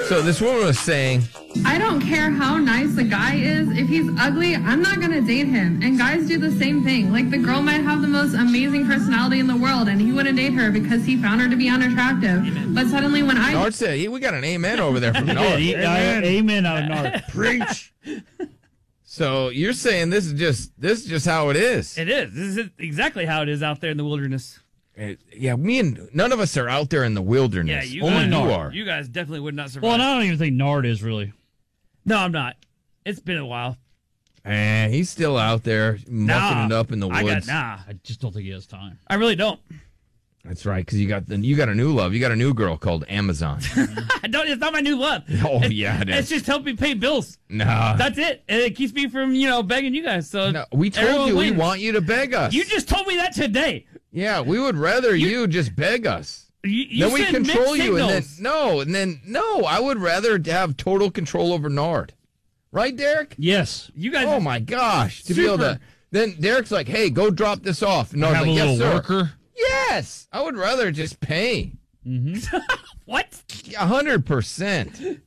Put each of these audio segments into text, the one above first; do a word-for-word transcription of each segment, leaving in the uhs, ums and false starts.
So this woman was saying, I don't care how nice the guy is. If he's ugly, I'm not going to date him. And guys do the same thing. Like, the girl might have the most amazing personality in the world, and he wouldn't date her because he found her to be unattractive. Amen. But suddenly when I... Nard said, hey, we got an amen over there from Nard. Amen. Amen out of Nard. Preach. So you're saying this is just this is just how it is. It is. This is exactly how it is out there in the wilderness. It, yeah, me and none of us are out there in the wilderness. Yeah, you Only guys, you are. You guys definitely would not survive. Well, and I don't even think Nard is really. No, I'm not. It's been a while. And he's still out there mucking nah, it up in the woods. I got nah. I just don't think he has time. I really don't. That's right, because you got the you got a new love. You got a new girl called Amazon. I don't. It's not my new love. Oh it's, yeah, it is. It's just helping me pay bills. No, that's it. And it keeps me from you know begging you guys. So no, we told you wins. we want you to beg us. You just told me that today. Yeah, we would rather you, you just beg us. You, you then we control you, signals. and then no, and then no. I would rather have total control over Nard. Right, Derek? Yes. You guys. Oh my gosh! To super. be able to. Then Derek's like, "Hey, go drop this off." And Nard's have like, a "Yes, little sir." worker. Yes, I would rather just pay. Mm-hmm. What? A hundred percent.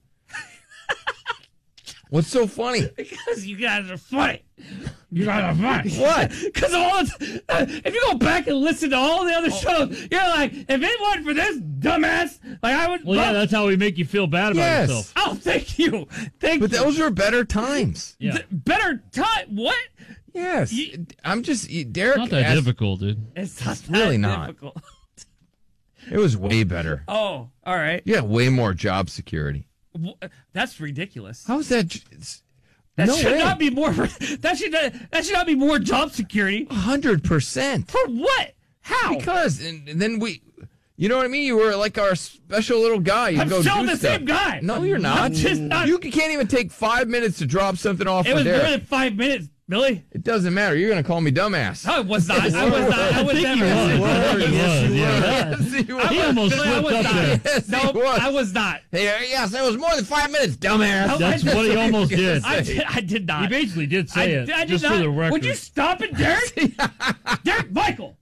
What's so funny? Because you guys are funny. You guys are funny. What? Because all the, uh, if you go back and listen to all the other shows, you're like, if it weren't for this dumbass, like I would. Well, yeah, that's how we make you feel bad about Yes. yourself. Oh, thank you, thank But you. those were better times. Yeah. Th- better time. What? Yes. You- I'm just Derek. Not that asked- difficult, dude. It's not It's really that not. difficult. It was way better. Oh, all right. Yeah, way more job security. W- That's ridiculous. How's that? j- it's- That no should way. not be more. That should not, that should not be more job security. A hundred percent. For what? How? Because and, and then we, you know what I mean. You were like our special little guy. You I'm go still do the stuff. same guy. No, you're not. I'm just not. You can't even take five minutes to drop something off. It for was Derek. more than five minutes, Billy. It doesn't matter. You're gonna call me dumbass. No, it was not. I was not. I was I think never. you was. Yes, He was, yeah. Yes, you I He were. almost Billy, I slipped was up not. there. Yes, he No, was. I was not. Hey, yes, it was more than five minutes, dumbass. That's what he almost did. I did, I did not. He basically did say I, it, I did just not. for the record. Would you stop it, Derek? Derek Michael.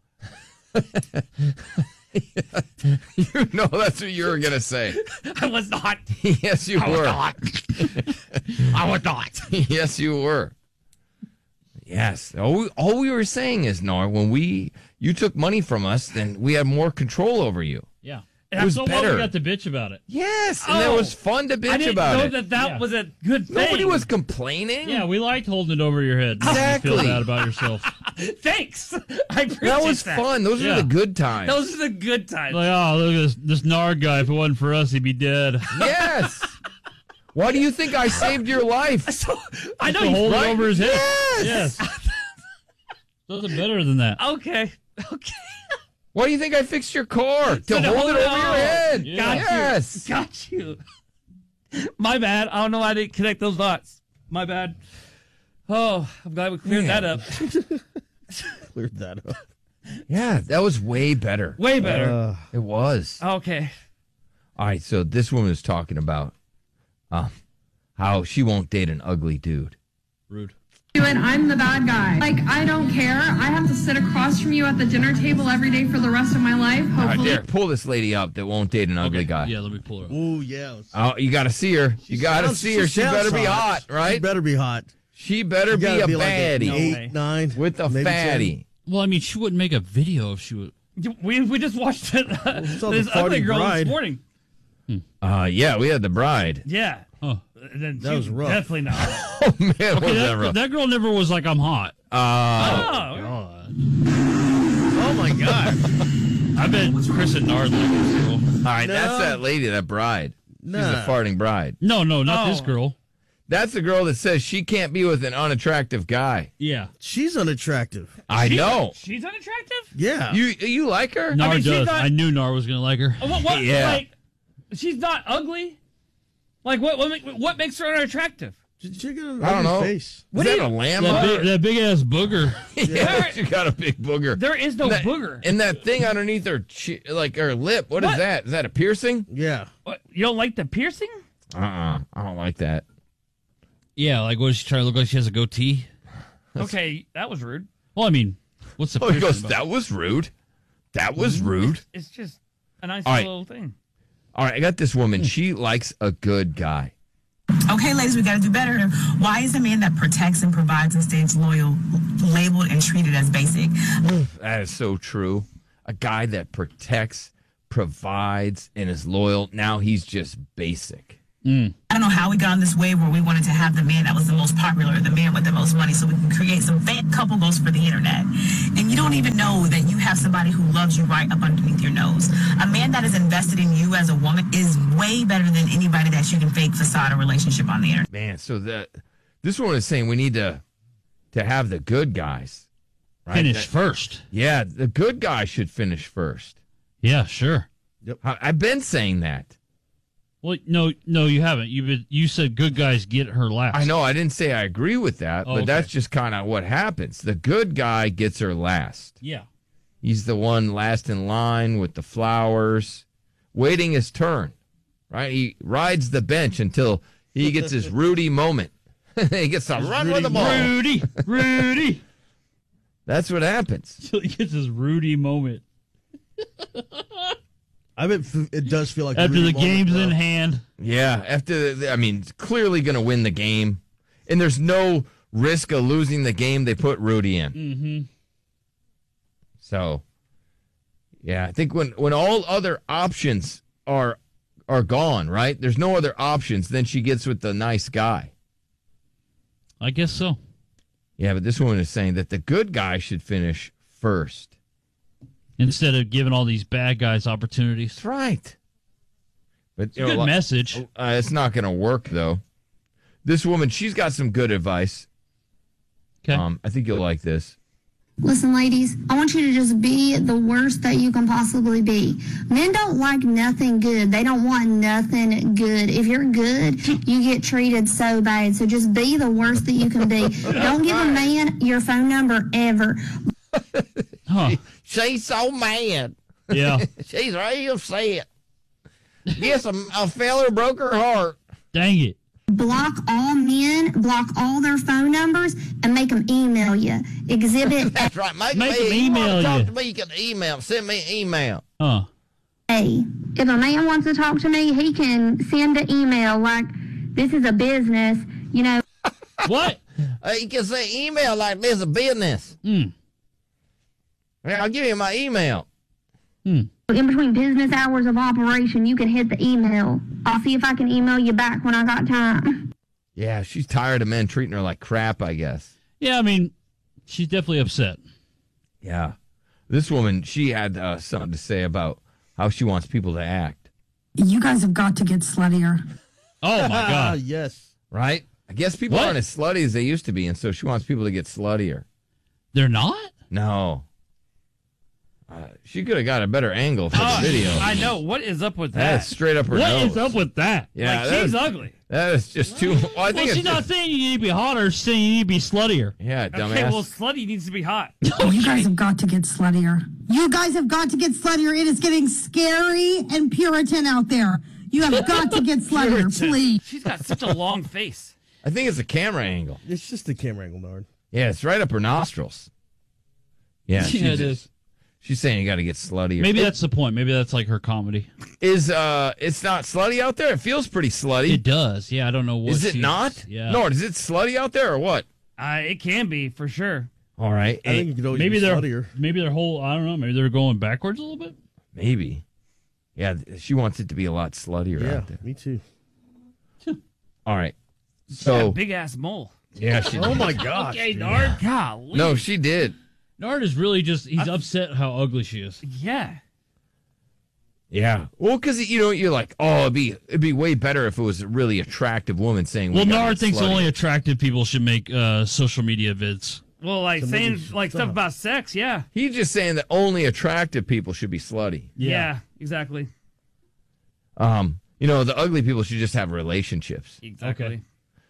You know that's what you were gonna say. I was not. Yes, you I were. was not. I was not. Yes, you were. Yes. All we, all we were saying is, Nor, when we you took money from us, then we had more control over you. Yeah. It was so better. What we got to bitch about it. Yes, and Oh. it was fun to bitch I didn't about know it. that that Yeah. was a good thing. Nobody was complaining. Yeah, we liked holding it over your head. Making you Exactly. feel bad about yourself. Thanks. I appreciate that was that. fun. Those Yeah. were the good times. Those are the good times. Like, oh, look at this, this Nard guy. If it wasn't for us, he'd be dead. Yes. Why do you think I saved your life? So I know To you. hold right? it over his head. Yes. Yes. Doesn't better than that. Okay. Okay. Why do you think I fixed your car? To to hold hold it it over on. your head. Yeah. Got Yes. you. Got you. My bad. I don't know why I didn't connect those dots. My bad. Oh, I'm glad we cleared Man. that up. Cleared that up. Yeah, that was way better. Way better. Uh, It was. Okay. All right, so this woman is talking about um, how she won't date an ugly dude. Rude. And I'm the bad guy. Like, I don't care. I have to sit across from you at the dinner table every day for the rest of my life. All right, Hopefully. Derek, pull this lady up that won't date an ugly guy. Yeah, let me pull her up. ooh, yeah. Oh, you got to see her. You got to Sounds- see her. She sounds better be hot, right? She better be hot. She better You be gotta a be like baddie an eight, way. nine, with a maybe fatty. Well, I mean, she wouldn't make a video if she would. We we just watched it, uh, saw this the Farty ugly girl Bride. this morning. Uh, yeah, we had the bride. Yeah. Oh, And then That she was rough. Definitely not. Oh man, was okay, that that, rough? that girl never was like, I'm hot. Uh, Oh. God. Oh my god. I bet Chris and Nard like this girl. all right, No. that's that lady, that bride. She's a Nah. farting bride. No, no, not Oh. this girl. That's the girl that says she can't be with an unattractive guy. Yeah. She's unattractive. I She's- know. She's unattractive? Yeah. You you like her? Nard mean, she's does. not- I knew Nard was going to like her. Uh, What, what, Yeah. Like, she's not ugly? Like, what what, make, what makes her unattractive? She, she got an I don't ugly know. face. Is that a lamb? That big, that big ass booger. Yeah, she got a big booger. There is no And that, booger. And that thing underneath her, chi- like her lip. What is What? that? Is that a piercing? Yeah. What, you don't like the piercing? Uh uh I don't like that. Yeah, like what is she trying to look like? She has a goatee. Okay, that was rude. Well, I mean, what's the Oh, he piercing goes, about? that was rude. That was rude. It's just a nice All right. little thing. All right, I got this woman. She likes a good guy. Okay, ladies, we got to do better. Why is a man that protects and provides and stays loyal labeled and treated as basic? That is so true. A guy that protects, provides, and is loyal. Now he's just basic. I don't know how we got on this wave where we wanted to have the man that was the most popular, the man with the most money, so we can create some fake couple goals for the internet. And you don't even know that you have somebody who loves you right up underneath your nose. A man that is invested in you as a woman is way better than anybody that you can fake facade a relationship on the internet. Man, so the this one is saying we need to to have the good guys. Right? Finish That- first. Yeah, the good guy should finish first. Yeah, sure. I, I've been saying that. Well, no, no, you haven't. You been, you said good guys get her last. I know. I didn't say I agree with that, Oh, but okay. that's just kind of what happens. The good guy gets her last. Yeah. He's the one last in line with the flowers, waiting his turn, right? He rides the bench until he gets his Rudy moment. He gets to run with the ball. Rudy, Rudy. That's what happens. So he gets his Rudy moment I bet f- it does feel like a after real the moment, game's though. in hand. Yeah, after the, I mean, clearly going to win the game, and there's no risk of losing the game. They put Rudy in. Mm-hmm. So, yeah, I think when, when all other options are are gone, right? There's no other options. Then she gets with the nice guy. I guess so. Yeah, but this woman is saying that the good guy should finish first. Instead of giving all these bad guys opportunities. That's right. But It's a good message. Uh, it's not going to work though. This woman, she's got some good advice. Okay. Um, I think you'll like this. Listen, ladies, I want you to just be the worst that you can possibly be. Men don't like nothing good. They don't want nothing good. If you're good, you get treated so bad. So just be the worst that you can be. Don't give a man your phone number ever. Huh. She's so mad. Yeah. She's real upset. Yes, a, a feller broke her heart. Dang it. Block all men, block all their phone numbers, and make them email you. Exhibit That's right. Make, Make me them you wanna email talk you. to me, you can email. Send me an email. Huh. A. If a man wants to talk to me, he can send an email like, this is a business, you know. What? Uh, you can say email like this is a business. Hmm. Yeah, I'll give you my email. In between business hours of operation, you can hit the email. I'll see if I can email you back when I got time. Yeah, she's tired of men treating her like crap, I guess. Yeah, I mean, she's definitely upset. Yeah. This woman, she had uh, something to say about how she wants people to act, You guys have got to get sluttier. Oh, my Ah, God. yes. right? I guess people What? aren't as slutty as they used to be, and so she wants people to get sluttier. They're not? No. Uh, she could have got a better angle for the video. I know. What is up with that? That's straight up her What nose. is up with that? Yeah, like, that she's is, ugly. that is just too. Well, I Well, think she's it's not just, saying you need to be hotter. She's saying you need to be sluttier. yeah, dumbass. Okay, well, slutty needs to be hot. You guys have got to get sluttier. You guys have got to get sluttier. It is getting scary and Puritan out there. You have got to get sluttier, please. She's got such a long face. I think it's a camera angle. It's just the camera angle, Nard. Yeah, it's right up her nostrils. Yeah, she Yeah, it just- is. She's saying you got to get sluttier. Maybe It- that's the point. Maybe that's like her comedy. is uh, it's not slutty out there. It feels pretty slutty. It does. Yeah, I don't know what. Is it she's- not? Yeah. Nord, is it slutty out there or what? Uh, it can be, for sure. All right, I think you could always Maybe be they're sluttier. maybe their whole. I don't know. Maybe they're going backwards a little bit. maybe. Yeah, th- she wants it to be a lot sluttier Yeah, out there. me too. All right. Yeah, So big ass mole. yeah, she. Oh my gosh. Okay, Nard. Golly. No, she did. Nard is really just. He's upset how ugly she is. Yeah. Yeah. Well, because you know you're like, oh, it'd be it'd be way better if it was a really attractive woman saying. Well, we gotta Nard get thinks slutty. only attractive people should make uh, social media vids. Well, like So saying maybe she- like stuff stop. about sex. Yeah. He's just saying that only attractive people should be slutty. Yeah. exactly. Um, you know, the ugly people should just have relationships. Exactly. Okay.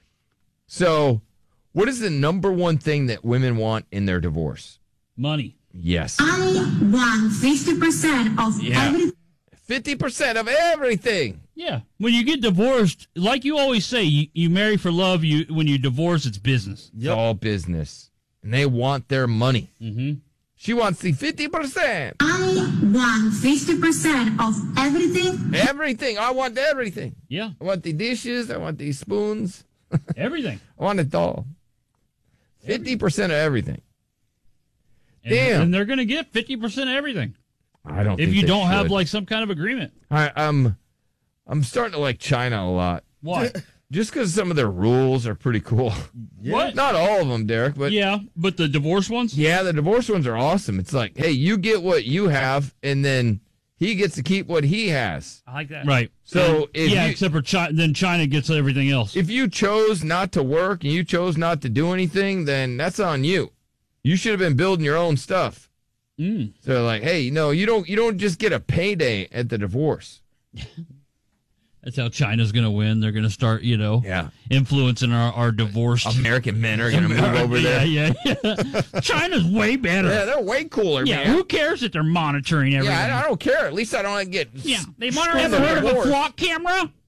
So, what is the number one thing that women want in their divorce? Money. Yes. I want fifty percent of Yeah. everything. fifty percent of everything. Yeah. When you get divorced, like you always say, you, you marry for love. You when you divorce, it's business. It's all business. And they want their money. Mm-hmm. She wants the fifty percent. I want fifty percent of everything. Everything. I want everything. Yeah, I want the dishes. I want the spoons. everything. I want it all. fifty percent of everything. And, Damn. and they're going to get fifty percent of everything I don't if think you they don't have should. like some kind of agreement. I, I'm, I'm starting to like China a lot. Why? Just because some of their rules are pretty cool. What? Not all of them, Derek, but Yeah, but the divorce ones? yeah, the divorce ones are awesome. It's like, hey, you get what you have, and then he gets to keep what he has. I like that. Right. So if yeah, you, except for China, then China gets everything else. if you chose not to work and you chose not to do anything, then that's on you. You should have been building your own stuff. Mm. So they're like, hey, no, you don't. You don't just get a payday at the divorce. That's how China's going to win. They're going to start, you know, Yeah. influencing our, our divorced. American men are going to move over yeah, there. yeah, yeah. China's way better. Yeah, they're way cooler, Yeah, man. who cares that they're monitoring everything? Yeah, I, I don't care. At least I don't get. Yeah, they screwed monitor. in Ever the heard of a divorce. flock camera? At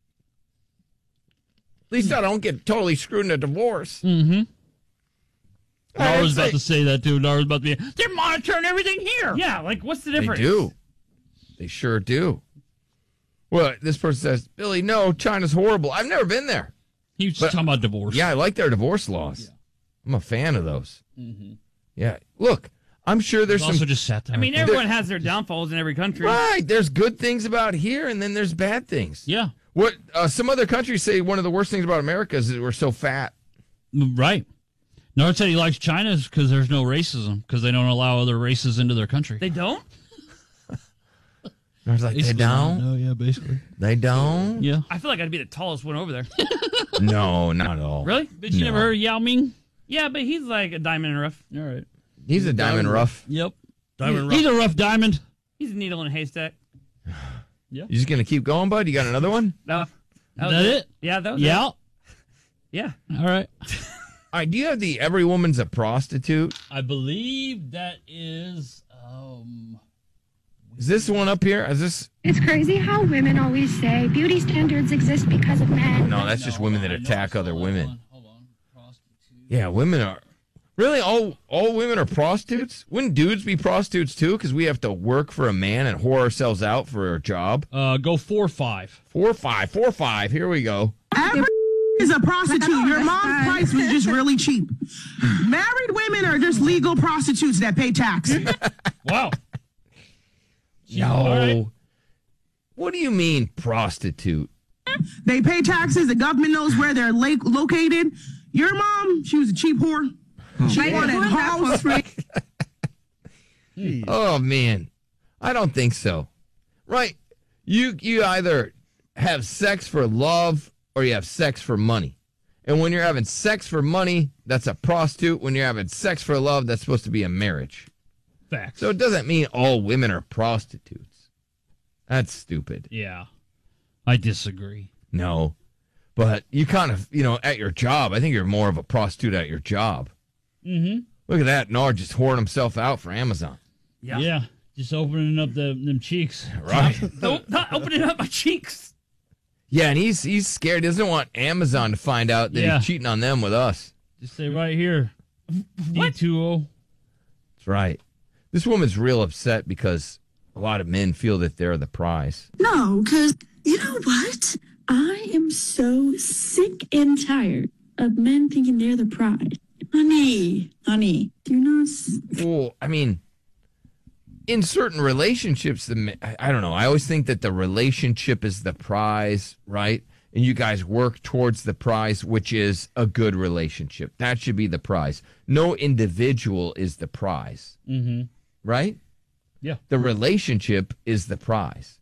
least I don't get totally screwed in a divorce. Mm-hmm. I was I'd about say- to say that too. I was about to be. They're monitoring everything here. Yeah, like what's the They difference? do. They sure do. Well, this person says, Billy, no, China's horrible. I've never been there. He was But- talking about divorce. Yeah, I like their divorce laws. I'm a fan of those. Mm-hmm. Yeah. Look, I'm sure there's also some. just sat there. I mean, everyone has their downfalls in every country. Right. There's good things about here, and then there's bad things. yeah, What uh, some other countries say one of the worst things about America is that we're so fat. right. North said he likes China because there's no racism because they don't allow other races into their country. They don't? I was like, they Basically, don't? No, yeah, basically. They don't? Yeah. I feel like I'd be the tallest one over there. No, not at all. Really? But you No. never heard of Yao Ming? Yeah, but he's like a diamond in the rough. All right. He's a diamond rough. Yep. Diamond He's rough. a rough diamond. He's a needle in a haystack. You just going to keep going, bud? You got another one? No. That That it? Yeah, that was Yeah. it. Yeah. All right. All right, do you have the Every Woman's a Prostitute? I believe that is. Um. Is this one up here? Is this? It's crazy how women always say beauty standards exist because of men. No, that's just women that I know attack it's- other hold women. on, hold on. Prostitute. Yeah, women are. Really? All all women are prostitutes? Wouldn't dudes be prostitutes too? Because we have to work for a man and whore ourselves out for a job? Uh, go four five. Four, five, four, five. Here we go. Every is a prostitute. Your mom's price was just really cheap. Married women are just legal prostitutes that pay tax. Wow. No. All right. What do you mean prostitute? They pay taxes. The government knows where they're la- located. Your mom, she was a cheap whore. She wanted house. Oh man, I don't think so. Right? You you either have sex for love or you have sex for money. And when you're having sex for money, that's a prostitute. When you're having sex for love, that's supposed to be a marriage. Facts. So it doesn't mean all women are prostitutes. That's stupid. Yeah. I disagree. No. But you kind of, you know, at your job, I think you're more of a prostitute at your job. Mm-hmm. Look at that. Nard just whoring himself out for Amazon. Yeah. Yeah. Just opening up the them cheeks. Right. Don't, not opening up my cheeks. Yeah, and he's he's scared. He doesn't want Amazon to find out that Yeah. he's cheating on them with us. Just say right here. D two O. That's right. This woman's real upset because a lot of men feel that they're the prize. No, because you know what? I am so sick and tired of men thinking they're the prize. Honey, honey, do not. s- Well, I mean, in certain relationships, the ma- I I don't know. I always think that the relationship is the prize, right? And you guys work towards the prize, which is a good relationship. That should be the prize. No individual is the prize, Mm-hmm. right? Yeah. The relationship is the prize.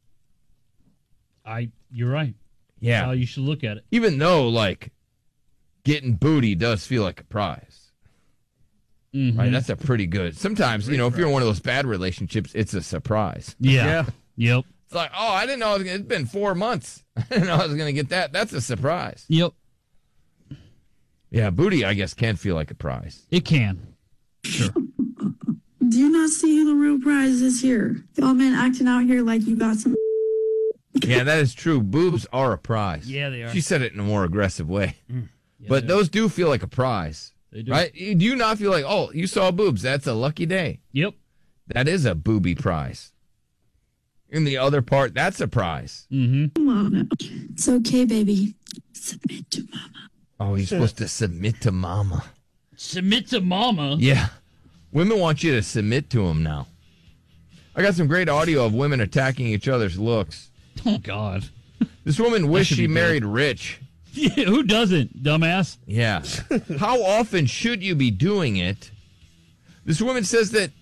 I. You're right. Yeah. That's how you should look at it. Even though, like, getting booty does feel like a prize, Mm-hmm. right? That's a pretty good. Sometimes, you know, if you're in one of those bad relationships, it's a surprise. Yeah. Yep. It's like, oh, I didn't know. I was gonna, it's been four months. I didn't know I was going to get that. That's a surprise. Yep. Yeah, booty, I guess, can feel like a prize. It can. Sure. Do you not see who the real prize is here? Y'all men acting out here like you got some. Yeah, that is true. Boobs are a prize. Yeah, they are. She said it in a more aggressive way. Yeah, but they those do feel like a prize. They do. Right? Do you not feel like, oh, you saw boobs? That's a lucky day. Yep. That is a booby prize. In the other part, that's a prize. Mm-hmm. Mama. It's okay, baby. Submit to mama. Oh, you're supposed to submit to mama. Submit to mama? Yeah. Women want you to submit to them now. I got some great audio of women attacking each other's looks. Oh, God. This woman wished should she be married rich. Yeah, who doesn't, dumbass? Yeah. How often should you be doing it? This woman says that